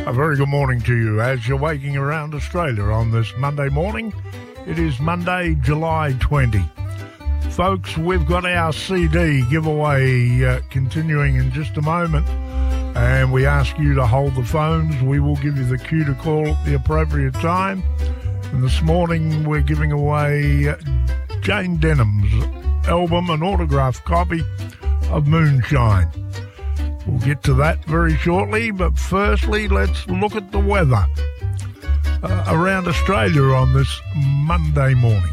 A very good morning to you as you're waking around Australia on this Monday morning. It is Monday, July 20. Folks, we've got our CD giveaway continuing in just a moment, and we ask you to hold the phones. We will give you the cue to call at the appropriate time. And this morning we're giving away Jane Denham's album, an autographed copy of Moonshine. We'll get to that very shortly, but firstly, let's look at the weather around Australia on this Monday morning.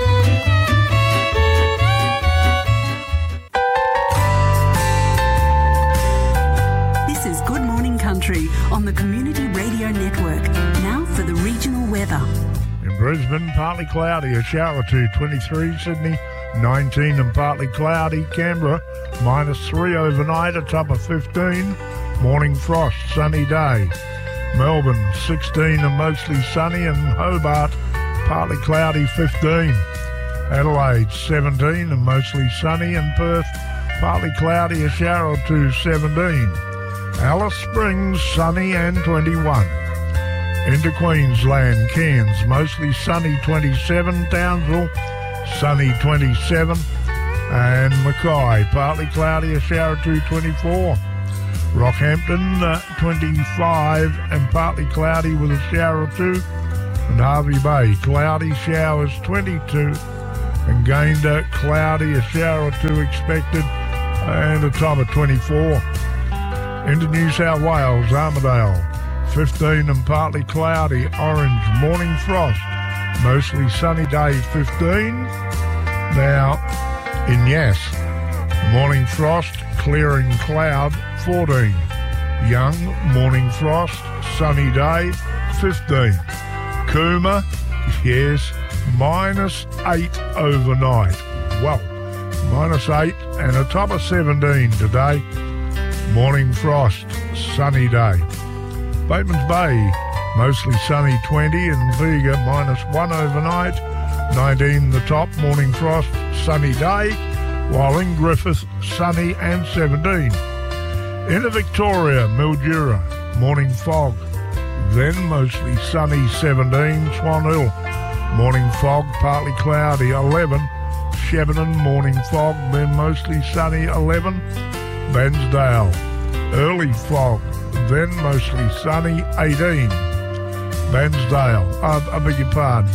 This is Good Morning Country on the Community Radio Network. Now for the regional weather. In Brisbane, partly cloudy, a shower or two, 23. Sydney, 19 and partly cloudy. Canberra, -3 overnight, a top of 15. Morning frost, sunny day. Melbourne, 16 and mostly sunny. And Hobart, partly cloudy, 15. Adelaide, 17 and mostly sunny. And Perth, partly cloudy, a shower or two, 17. Alice Springs, sunny and 21. Into Queensland, Cairns, mostly sunny, 27. Townsville, sunny, 27. And Mackay, partly cloudy, a shower or two, 24. Rockhampton, 25 and partly cloudy with a shower or two. And Hervey Bay, cloudy, showers, 22. And Gayndah, cloudy, a shower or two expected, and a top of 24. Into New South Wales, Armidale, 15 and partly cloudy, orange, morning frost, mostly sunny day, 15. Now, in Yass, morning frost, clearing cloud, 14. Young, morning frost, sunny day, 15. Cooma, yes, -8 overnight. Well, -8 and a top of 17 today. Morning frost, sunny day. Batemans Bay, mostly sunny, 20, and Bega, -1 overnight, 19 the top, morning frost, sunny day, while in Griffith, sunny and 17. Into Victoria, Mildura, morning fog, then mostly sunny, 17, Swan Hill, morning fog, partly cloudy, 11, Shepparton, morning fog, then mostly sunny, 11, Bairnsdale, early fog, then mostly sunny, 18. Bairnsdale, I beg your pardon.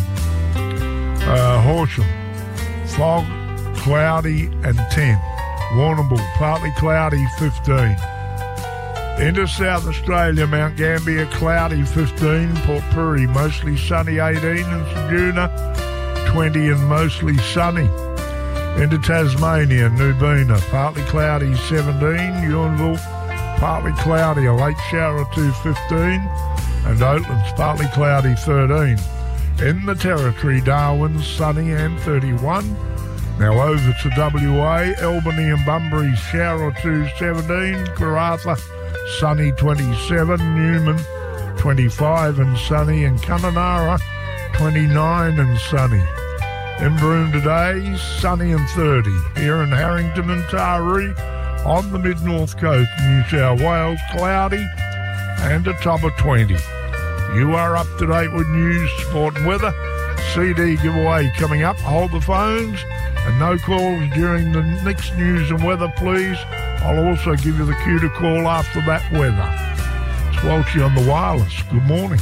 Horsham, fog, cloudy and 10. Warrnambool, partly cloudy, 15. Into South Australia, Mount Gambier, cloudy, 15. Port Pirie, mostly sunny, 18. And Ceduna, 20 and mostly sunny. Into Tasmania, Nubina, partly cloudy, 17. Ewanville, partly cloudy, a late shower or two, 15. And Oatlands, partly cloudy, 13. In the Territory, Darwin, sunny and 31. Now over to WA, Albany and Bunbury, shower or two, 17. Karratha, sunny, 27. Newman, 25 and sunny. And Kununurra, 29 and sunny. In Broome today, sunny and 30. Here in Harrington and Taree, on the mid-north coast, New South Wales, cloudy and a top of 20. You are up to date with news, sport and weather. CD giveaway coming up. Hold the phones and no calls during the next news and weather, please. I'll also give you the cue to call after that weather. It's Walshy on the wireless. Good morning.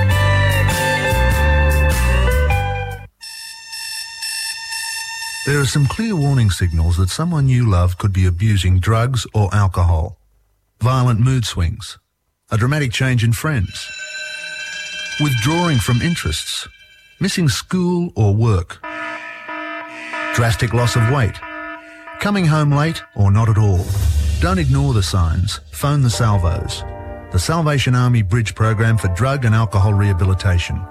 There are some clear warning signals that someone you love could be abusing drugs or alcohol. Violent mood swings, a dramatic change in friends, withdrawing from interests, missing school or work, drastic loss of weight, coming home late or not at all. Don't ignore the signs. Phone the Salvos, the Salvation Army Bridge Program for Drug and Alcohol Rehabilitation.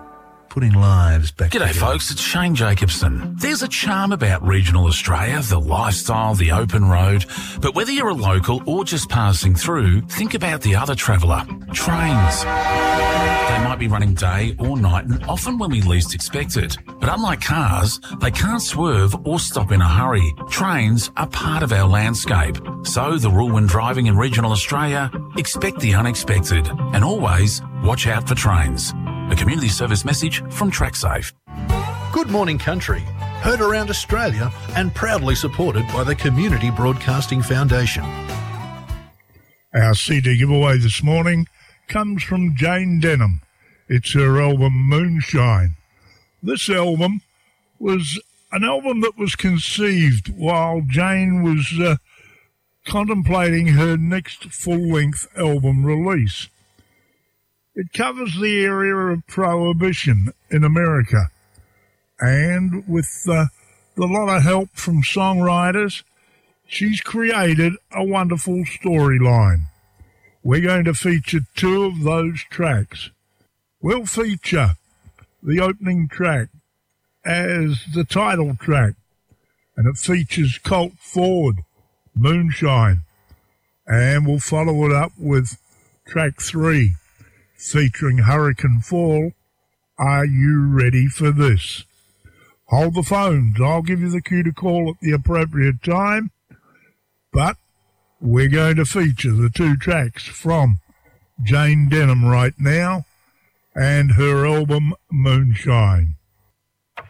putting lives back G'day together. folks, it's Shane Jacobson. There's a charm about regional Australia, the lifestyle, the open road. But whether you're a local or just passing through, think about the other traveller. Trains. They might be running day or night and often when we least expect it. But unlike cars, they can't swerve or stop in a hurry. Trains are part of our landscape. So the rule when driving in regional Australia, expect the unexpected and always watch out for trains. A community service message from TrackSafe. Good Morning Country, heard around Australia and proudly supported by the Community Broadcasting Foundation. Our CD giveaway this morning comes from Jane Denham. It's her album Moonshine. This album was an album that was conceived while Jane was contemplating her next full-length album release. It covers the area of prohibition in America, and with a lot of help from songwriters, she's created a wonderful storyline. We're going to feature two of those tracks. We'll feature the opening track as the title track, and it features Colt Ford, Moonshine, and we'll follow it up with track 3, featuring Hurricane Fall, Are You Ready for This? Hold the phones. I'll give you the cue to call at the appropriate time, but we're going to feature the two tracks from Jane Denham right now and her album Moonshine.